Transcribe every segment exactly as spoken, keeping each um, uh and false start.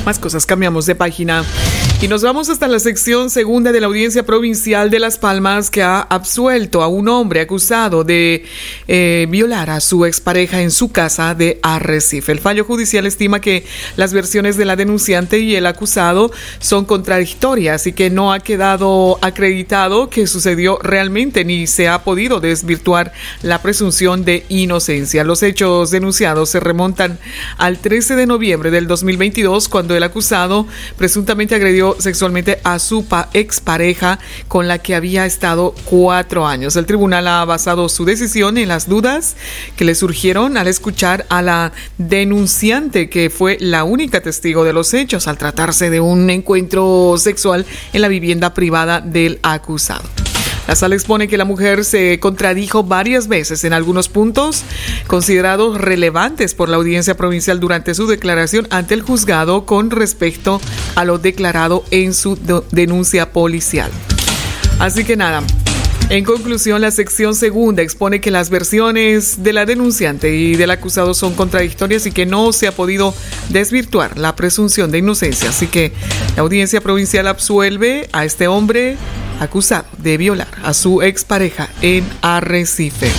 Más cosas, cambiamos de página. Y nos vamos hasta la sección segunda de la Audiencia Provincial de Las Palmas, que ha absuelto a un hombre acusado de eh, violar a su expareja en su casa de Arrecife. El fallo judicial estima que las versiones de la denunciante y el acusado son contradictorias y que no ha quedado acreditado que sucedió realmente ni se ha podido desvirtuar la presunción de inocencia. Los hechos denunciados se remontan al trece de noviembre del dos mil veintidós, cuando el acusado presuntamente agredió sexualmente a su expareja con la que había estado cuatro años. El tribunal ha basado su decisión en las dudas que le surgieron al escuchar a la denunciante, que fue la única testigo de los hechos, al tratarse de un encuentro sexual en la vivienda privada del acusado. La sala expone que la mujer se contradijo varias veces en algunos puntos considerados relevantes por la Audiencia Provincial durante su declaración ante el juzgado con respecto a lo declarado en su de- denuncia policial. Así que nada. En conclusión, la sección segunda expone que las versiones de la denunciante y del acusado son contradictorias y que no se ha podido desvirtuar la presunción de inocencia. Así que la Audiencia Provincial absuelve a este hombre acusado de violar a su expareja en Arrecife.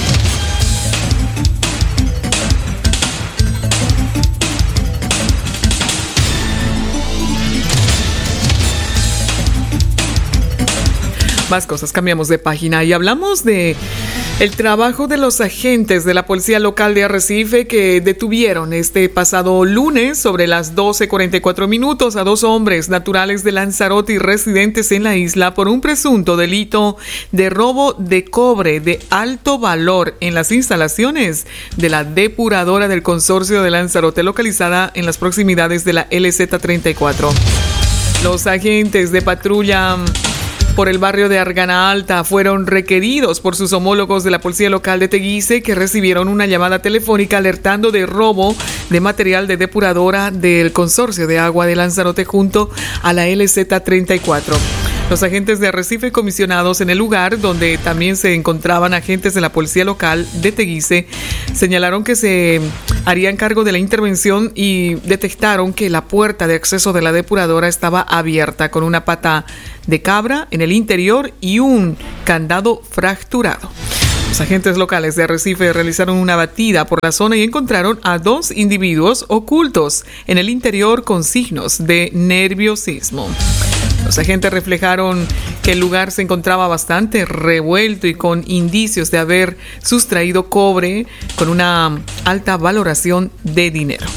Más cosas, cambiamos de página y hablamos de el trabajo de los agentes de la Policía Local de Arrecife, que detuvieron este pasado lunes sobre las doce cuarenta y cuatro minutos a dos hombres naturales de Lanzarote y residentes en la isla por un presunto delito de robo de cobre de alto valor en las instalaciones de la depuradora del consorcio de Lanzarote, localizada en las proximidades de la L Z treinta y cuatro. Los agentes de patrulla por el barrio de Argana Alta fueron requeridos por sus homólogos de la Policía Local de Teguise, que recibieron una llamada telefónica alertando de robo de material de depuradora del consorcio de agua de Lanzarote junto a la L Z treinta y cuatro. Los agentes de Arrecife, comisionados en el lugar, donde también se encontraban agentes de la Policía Local de Teguise, señalaron que se harían cargo de la intervención y detectaron que la puerta de acceso de la depuradora estaba abierta con una pata de cabra en el interior y un candado fracturado. Los agentes locales de Arrecife realizaron una batida por la zona y encontraron a dos individuos ocultos en el interior con signos de nerviosismo. Los agentes reflejaron que el lugar se encontraba bastante revuelto y con indicios de haber sustraído cobre con una alta valoración de dinero.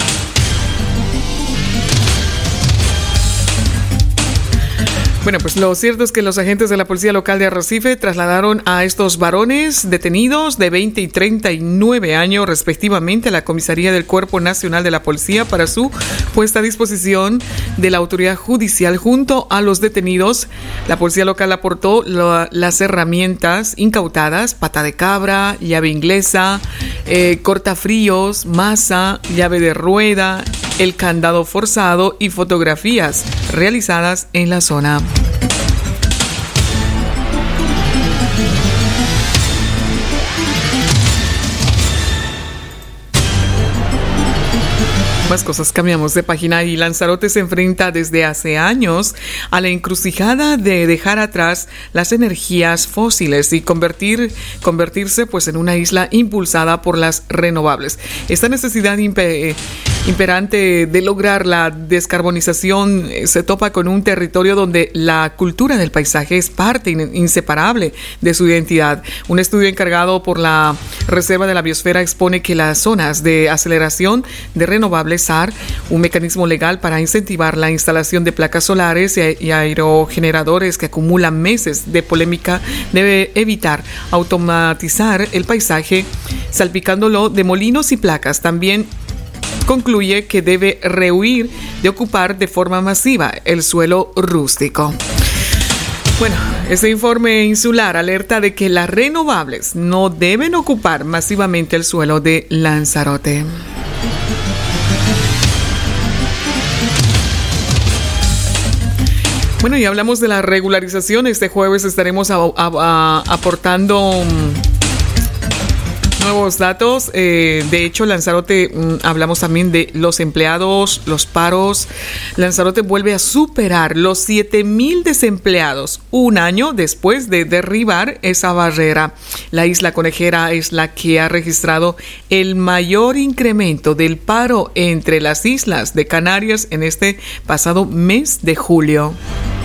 Bueno, pues lo cierto es que los agentes de la Policía Local de Arrecife trasladaron a estos varones detenidos de veinte y treinta y nueve años respectivamente a la comisaría del Cuerpo Nacional de la Policía para su puesta a disposición de la autoridad judicial. Junto a los detenidos, la Policía Local aportó lo, las herramientas incautadas: pata de cabra, llave inglesa, eh, cortafríos, masa, llave de rueda, el candado forzado y fotografías realizadas en la zona. Más cosas, cambiamos de página y Lanzarote se enfrenta desde hace años a la encrucijada de dejar atrás las energías fósiles y convertir, convertirse pues en una isla impulsada por las renovables. Esta necesidad impe- imperante de lograr la descarbonización eh, se topa con un territorio donde la cultura del paisaje es parte in- inseparable de su identidad. Un estudio encargado por la Reserva de la Biosfera expone que las zonas de aceleración de renovables, A R, un mecanismo legal para incentivar la instalación de placas solares y aerogeneradores que acumulan meses de polémica, debe evitar automatizar el paisaje salpicándolo de molinos y placas. También concluye que debe rehuir de ocupar de forma masiva el suelo rústico. Bueno, este informe insular alerta de que las renovables no deben ocupar masivamente el suelo de Lanzarote. Bueno, y hablamos de la regularización. Este jueves estaremos a, a, a, aportando Nuevos datos, eh, de hecho Lanzarote, mmm, hablamos también de los empleados, los paros. Lanzarote vuelve a superar los siete mil desempleados un año después de derribar esa barrera. La isla conejera es la que ha registrado el mayor incremento del paro entre las islas de Canarias en este pasado mes de julio.